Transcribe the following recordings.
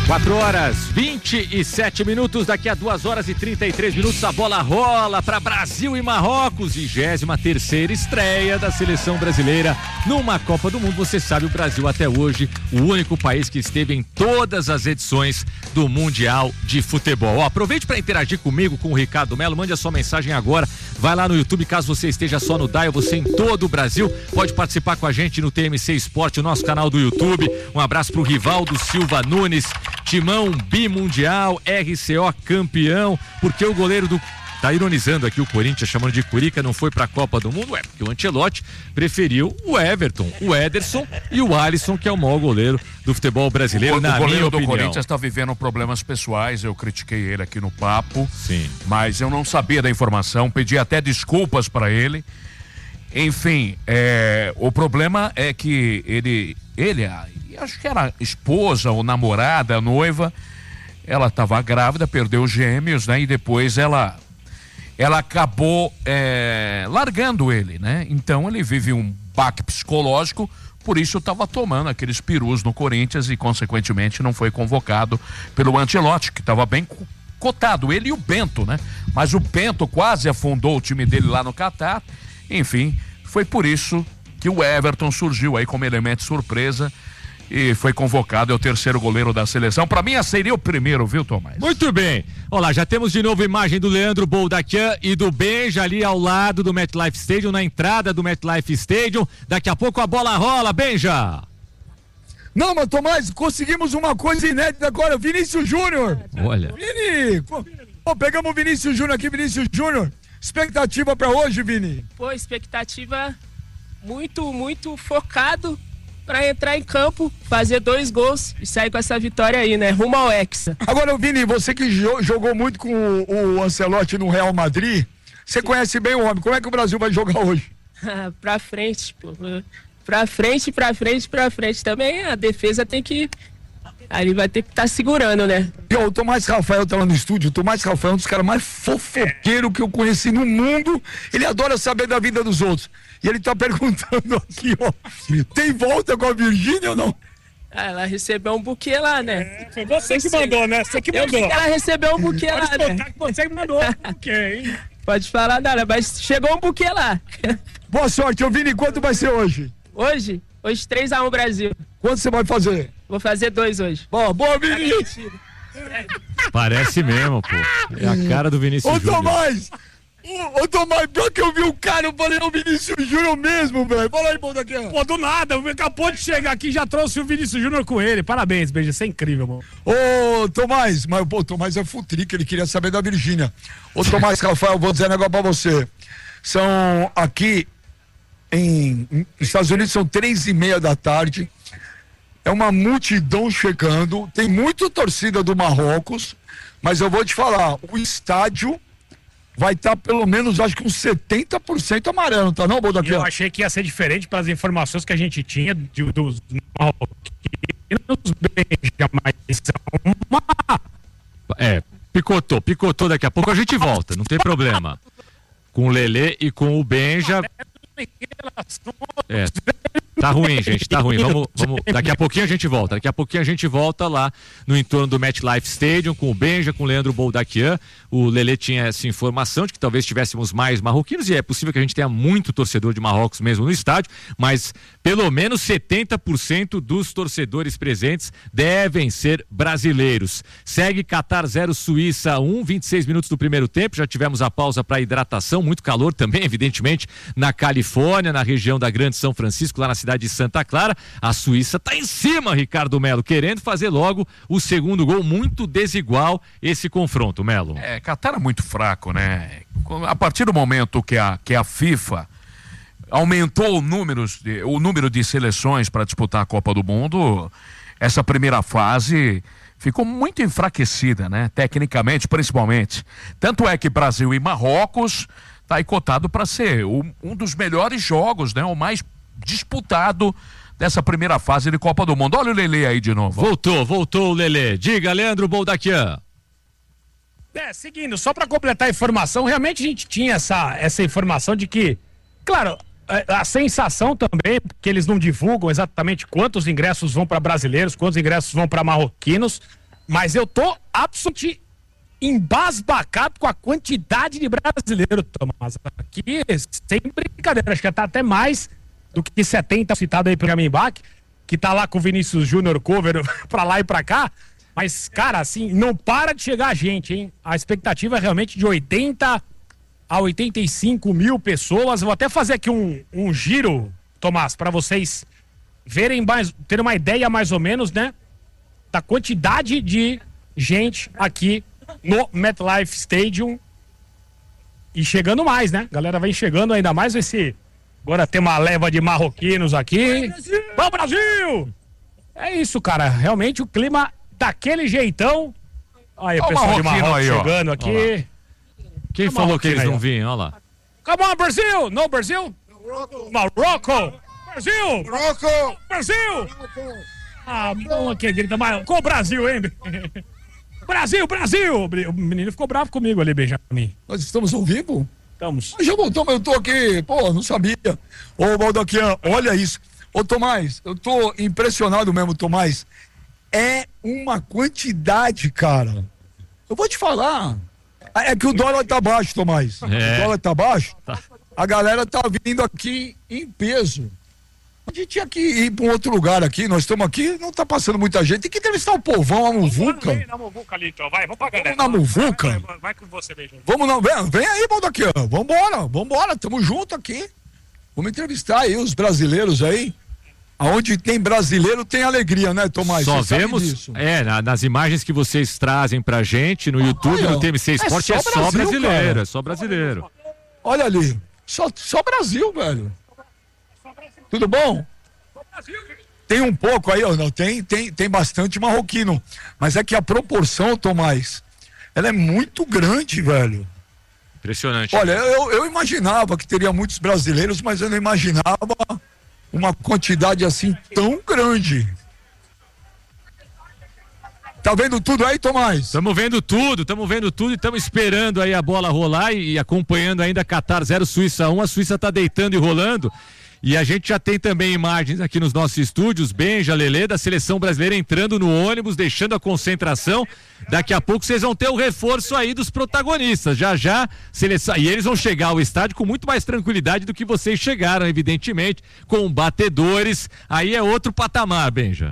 4h27, daqui a 2h33, a bola rola para Brasil e Marrocos, 23ª estreia da seleção brasileira numa Copa do Mundo. Você sabe, o Brasil até hoje, o único país que esteve em todas as edições do Mundial de Futebol. Aproveite para interagir comigo, com o Ricardo Melo, mande a sua mensagem agora, vai lá no YouTube, caso você esteja só no Dial, você em todo o Brasil, pode participar com a gente no TMC Esporte, o nosso canal do YouTube. Um abraço pro Rivaldo Silva Nunes, Timão bimundial, RCO campeão, porque o goleiro do... Tá ironizando aqui o Corinthians, chamando de Curica, não foi pra Copa do Mundo? Porque o Ancelotti preferiu o Everton, o Ederson e o Alisson, que é o maior goleiro do futebol brasileiro, na minha opinião. O goleiro do Corinthians tá vivendo problemas pessoais, eu critiquei ele aqui no papo. Sim. Mas eu não sabia da informação, pedi até desculpas pra ele. Enfim, o problema é que ele, acho que era esposa ou namorada, noiva, ela estava grávida, perdeu gêmeos, né? E depois ela acabou largando ele, né? Então ele vive um baque psicológico, por isso estava tomando aqueles perus no Corinthians e consequentemente não foi convocado pelo Ancelotti, que estava bem cotado, ele e o Bento, né? Mas o Bento quase afundou o time dele lá no Catar. Enfim, foi por isso que o Everton surgiu aí como elemento surpresa e foi convocado, é o terceiro goleiro da seleção. Para mim, seria o primeiro, viu, Tomás? Muito bem. Olá, já temos de novo a imagem do Leandro Boldaquian e do Benja ali ao lado do MetLife Stadium, na entrada do MetLife Stadium. Daqui a pouco a bola rola, Benja. Não, mas Tomás, conseguimos uma coisa inédita agora, Vinícius Júnior. Olha. Vini, pegamos o Vinícius Júnior aqui, Vinícius Júnior. Expectativa para hoje, Vini? Pô, expectativa muito focado para entrar em campo, fazer 2 gols e sair com essa vitória aí, né? Rumo ao Hexa. Agora, Vini, você que jogou muito com o Ancelotti no Real Madrid, você conhece bem o homem. Como é que o Brasil vai jogar hoje? Pra frente, pô. Pra frente. Também a defesa tem que... Ali vai ter que estar segurando, né? O Tomás Rafael tá lá no estúdio. O Tomás Rafael é um dos caras mais fofoqueiros que eu conheci no mundo. Ele adora saber da vida dos outros. E ele tá perguntando aqui, ó, tem volta com a Virgínia ou não? Ela recebeu um buquê lá, né? Você que mandou, né? Você que mandou. Ela recebeu um buquê lá, né? Você que mandou um buquê, hein? Pode falar nada, mas chegou um buquê lá. Boa sorte, ô Vini. Quanto vai ser hoje? Hoje 3-1 Brasil. Quanto você vai fazer? Vou fazer 2 hoje. Boa, Vini! Parece mesmo, pô. É a cara do Vinícius Júnior. Ô Tomás, pior que eu vi o cara, eu falei, o Vinícius Júnior mesmo, velho. Fala aí, Boldaquian. Pô, do nada, acabou de chegar aqui, já trouxe o Vinícius Júnior com ele. Parabéns, Benja, isso é incrível, mano. Ô, Tomás, mas o Tomás é futrica, ele queria saber da Virgínia. Ô, Tomás Rafael, vou dizer um negócio pra você. São aqui, nos Estados Unidos, são 3:30 da tarde. É uma multidão chegando, tem muita torcida do Marrocos, mas eu vou te falar, o estádio vai estar pelo menos, acho que uns 70% amarelo, tá não, Boldaquian? Eu achei que ia ser diferente pelas informações que a gente tinha dos marroquinos, mas picotou, daqui a pouco a gente volta, não tem problema. Com o Lelê e com o Benja... Tá ruim, gente, tá ruim. Vamos, daqui a pouquinho a gente volta lá no entorno do MetLife Stadium com o Benja, com o Leandro Boldaquian. O Lelê tinha essa informação de que talvez tivéssemos mais marroquinos, e é possível que a gente tenha muito torcedor de Marrocos mesmo no estádio, mas pelo menos 70% dos torcedores presentes devem ser brasileiros. Segue Catar 0, Suíça 1, 26 minutos do primeiro tempo, já tivemos a pausa para hidratação, muito calor também, evidentemente, na Califórnia, na região da Grande São Francisco, lá na cidade de Santa Clara. A Suíça tá em cima, Ricardo Melo, querendo fazer logo o segundo gol. Muito desigual esse confronto, Melo. Catar é muito fraco, né? A partir do momento que a FIFA aumentou o número de seleções para disputar a Copa do Mundo, essa primeira fase ficou muito enfraquecida, né? Tecnicamente, principalmente. Tanto é que Brasil e Marrocos tá aí cotado para ser um dos melhores jogos, né? O mais disputado dessa primeira fase de Copa do Mundo. Olha o Lelê aí de novo. Voltou o Lelê. Diga, Leandro Boldaquian. Seguindo, só para completar a informação, realmente a gente tinha essa informação de que, claro, a sensação também, que eles não divulgam exatamente quantos ingressos vão para brasileiros, quantos ingressos vão para marroquinos, Mas eu tô absolutamente embasbacado com a quantidade de brasileiro, Tomás. Aqui, sem brincadeira, acho que tá até mais do que 70 citado aí pelo Gamimbach, que tá lá com o Vinícius Júnior cover pra lá e pra cá. Mas, cara, assim, não para de chegar gente, hein? A expectativa é realmente de 80 a 85 mil pessoas. Vou até fazer aqui um giro, Tomás, pra vocês verem mais, terem uma ideia mais ou menos, né? Da quantidade de gente aqui no MetLife Stadium. E chegando mais, né? A galera vem chegando ainda mais esse... Agora tem uma leva de marroquinos aqui. Vamos, Brasil! É isso, cara. Realmente o clima daquele jeitão. Aí, o pessoal de Marrocos aí, chegando aqui. Quem falou que eles não vinham? Olha lá. Come on, Brasil! No, Brasil? Morocco! Brasil! Morocco! Brasil! Ah, bom aqui, grita mais. Com o Brasil, hein? Brasil, Brasil! O menino ficou bravo comigo ali, Benjamin. Nós estamos ao vivo? Estamos. Já voltou, mas eu tô aqui, pô, não sabia. Ô, Baldaquian, olha isso. Ô, Tomás, eu tô impressionado mesmo, Tomás. É uma quantidade, cara. Eu vou te falar. É que o dólar tá baixo, Tomás. O dólar tá baixo. A galera tá vindo aqui em peso. A gente tinha que ir pra um outro lugar aqui. Nós estamos aqui, não tá passando muita gente. Tem que entrevistar o povão, a Muvuca. Na Muvuca ali, então. Vai, vamos pra galera. Vamos na Muvuca. Vai com você, Benjamin. Vamos não, vem aí, Baldaquian. Vambora, tamo junto aqui. Vamos entrevistar aí os brasileiros aí. Aonde tem brasileiro tem alegria, né, Tomás? Só vemos, nas imagens que vocês trazem pra gente no YouTube, no TMC Esporte, é só brasileiro, cara. É só brasileiro. Olha ali, só Brasil, velho. Tudo bom? Tem um pouco aí, ó, não, tem bastante marroquino, mas é que a proporção, Tomás, ela é muito grande, velho. Impressionante. Olha, eu imaginava que teria muitos brasileiros, mas eu não imaginava uma quantidade assim tão grande. Tá vendo tudo aí, Tomás? Estamos vendo tudo e estamos esperando aí a bola rolar e acompanhando ainda Qatar 0, Suíça 1. A Suíça tá deitando e rolando. E a gente já tem também imagens aqui nos nossos estúdios, Benja, Lelê, da seleção brasileira entrando no ônibus, deixando a concentração. Daqui a pouco vocês vão ter o reforço aí dos protagonistas. Já, seleção. E eles vão chegar ao estádio com muito mais tranquilidade do que vocês chegaram, evidentemente, com batedores. Aí é outro patamar, Benja.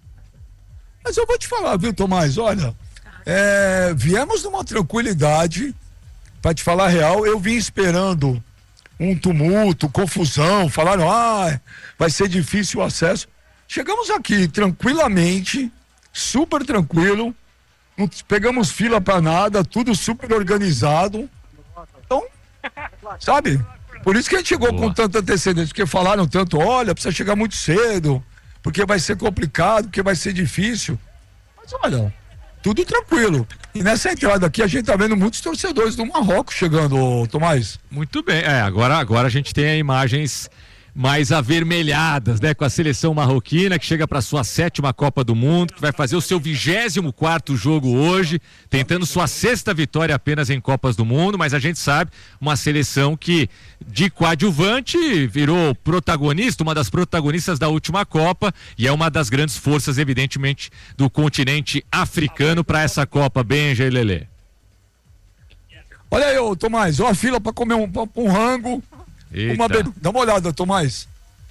Mas eu vou te falar, viu, Tomás? Olha, viemos numa tranquilidade, pra te falar a real, eu vim esperando um tumulto, confusão, falaram, vai ser difícil o acesso. Chegamos aqui tranquilamente, super tranquilo, não pegamos fila pra nada, tudo super organizado. Então, sabe? Por isso que a gente chegou com tanta antecedência, porque falaram tanto, olha, precisa chegar muito cedo, porque vai ser complicado, porque vai ser difícil. Mas olha, tudo tranquilo. E nessa entrada aqui a gente tá vendo muitos torcedores do Marrocos chegando, Tomás. Muito bem, agora a gente tem imagens mais avermelhadas, né? Com a seleção marroquina que chega para sua 7ª Copa do Mundo, que vai fazer o seu 24º jogo hoje, tentando sua 6ª vitória apenas em Copas do Mundo, mas a gente sabe, uma seleção que de coadjuvante virou protagonista, uma das protagonistas da última Copa, e é uma das grandes forças, evidentemente, do continente africano para essa Copa. Benja e Lelê. Olha aí, ô Tomás, a fila para comer um rango. Dá uma olhada, Tomás.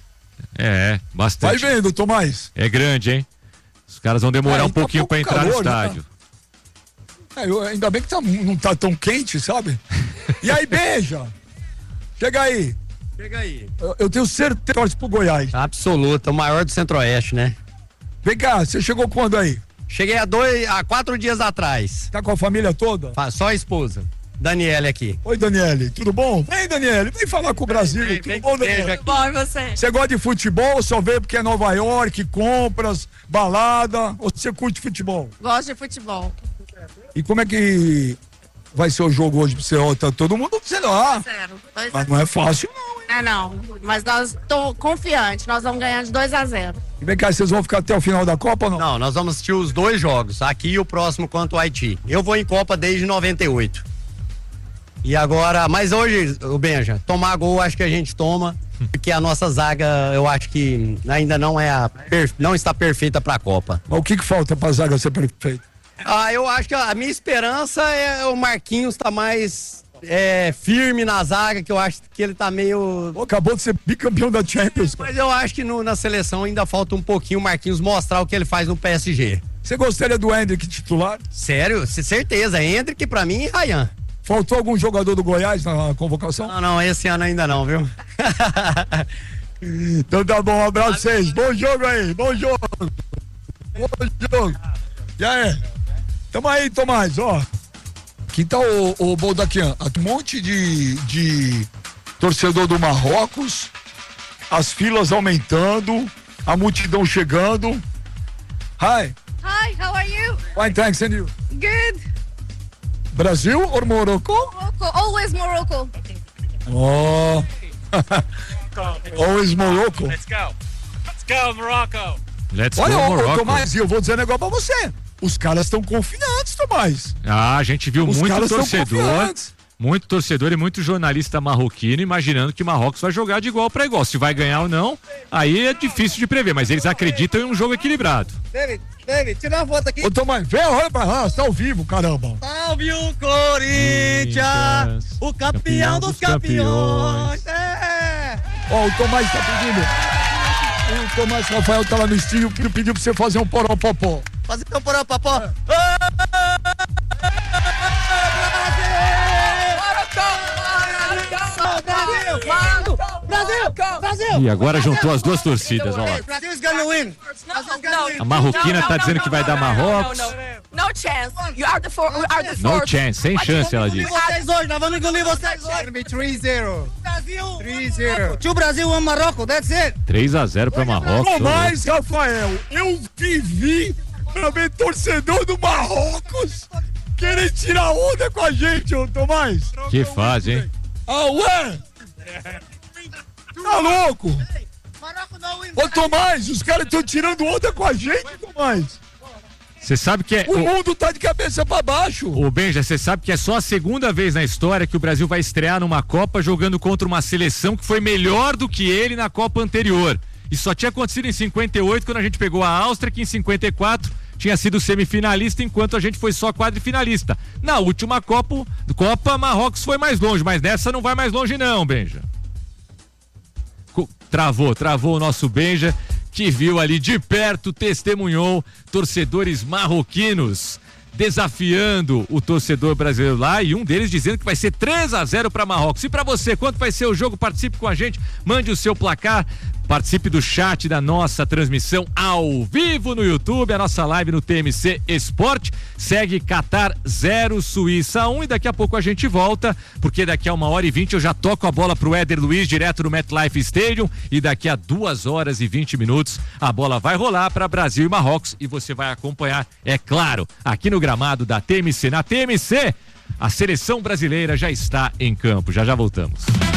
Bastante. Vai vendo, Tomás. É grande, hein? Os caras vão demorar um pouquinho para entrar no estádio. Né? Ainda bem que não tá tão quente, sabe? E aí, Benja? Chega aí. Eu tenho certeza que torce pro Goiás. Absoluta, o maior do Centro-Oeste, né? Vem cá, você chegou quando aí? Cheguei há 4 dias atrás. Tá com a família toda? Só a esposa. Daniele aqui. Oi, Daniele, tudo bom? Vem, Daniele, vem falar com o Brasil. Tudo bom, Daniele? Tudo bom, e você? Você gosta de futebol ou só vê porque é Nova York, compras, balada, ou você curte futebol? Gosto de futebol. E como é que vai ser o jogo hoje pra você? Tá todo mundo dizendo, 2-0. Mas não é fácil não, hein? Não, mas nós tô confiante, nós vamos ganhar de 2-0. E vem cá, vocês vão ficar até o final da Copa ou não? Não, nós vamos assistir os 2 jogos, aqui e o próximo contra o Haiti. Eu vou em Copa desde 98. E agora, mas hoje, o Benja, tomar gol acho que a gente toma, porque a nossa zaga eu acho que ainda não está perfeita para a Copa. Mas o que falta para a zaga ser perfeita? Eu acho que a minha esperança é o Marquinhos tá mais firme na zaga, que eu acho que ele tá meio... Acabou de ser bicampeão da Champions. Mas eu acho que na seleção ainda falta um pouquinho o Marquinhos mostrar o que ele faz no PSG. Você gostaria do Hendrick titular? Sério? Certeza. Hendrick pra mim e Ryan. Faltou algum jogador do Goiás na convocação? Não, esse ano ainda não, viu? Então tá bom, um abraço pra vocês. Bom jogo aí, bom jogo. Bom jogo. E aí? Tamo aí, Tomás, ó. Aqui tá o Boldaquian. Um monte de torcedor do Marrocos, as filas aumentando, a multidão chegando. Hi. Hi, how are you? Fine, thanks, and you? Good. Brasil or Morocco? Morocco, always Morocco. Oh. Always Morocco. Let's go. Let's go, Morocco. Let's Olha, go, Morocco. Tomás, eu vou dizer um negócio pra você. Os caras estão confiantes, Tomás. A gente viu muito torcedor. Muito torcedor e muito jornalista marroquino imaginando que Marrocos vai jogar de igual para igual. Se vai ganhar ou não, aí é difícil de prever, mas eles acreditam em um jogo equilibrado. David, tira uma foto aqui. Ô, Tomás, vem, olha pra lá, você tá ao vivo, caramba. Salve o Corinthians, o campeão dos campeões. Ó, o Tomás tá pedindo. O Tomás Rafael tá lá no estúdio, pediu pra você fazer um poropopó. Fazer um poropopó. Brasil! E agora juntou as duas torcidas, olha lá. A marroquina tá dizendo que vai dar Marrocos. No chance. You are the No chance, sem chance, ela disse. Vocês hoje, nós vamos engolir vocês hoje. 3-0. Brasil. 3-0. To Brasil and Marrocos, that's it. 3-0 pra Marrocos. Tomás Rafael, eu vivi pra ver torcedor do Marrocos querer tirar onda com a gente, ô Tomás. Que fase, hein? Ah, ué? Tá louco? Ô Tomás, os caras estão tirando onda com a gente, Tomás. Você sabe que é. O mundo tá de cabeça pra baixo. Ô Benja, você sabe que é só a segunda vez na história que o Brasil vai estrear numa Copa jogando contra uma seleção que foi melhor do que ele na Copa anterior. Isso só tinha acontecido em 58, quando a gente pegou a Áustria, que em 54 tinha sido semifinalista, enquanto a gente foi só quadrifinalista. Na última Copa, Marrocos foi mais longe, mas nessa não vai mais longe não, Benja. Travou o nosso Benja, que viu ali de perto, testemunhou torcedores marroquinos desafiando o torcedor brasileiro lá, e um deles dizendo que vai ser 3-0 para Marrocos. E para você, quanto vai ser o jogo? Participe com a gente, mande o seu placar, participe do chat da nossa transmissão ao vivo no YouTube, a nossa live no TMC Esporte. Segue Qatar 0, Suíça 1, e daqui a pouco a gente volta, porque daqui a 1h20 eu já toco a bola pro Éder Luiz direto no MetLife Stadium, e daqui a 2h20 a bola vai rolar para Brasil e Marrocos, e você vai acompanhar, é claro, aqui no gramado da TMC. Na TMC, a seleção brasileira já está em campo. Já voltamos.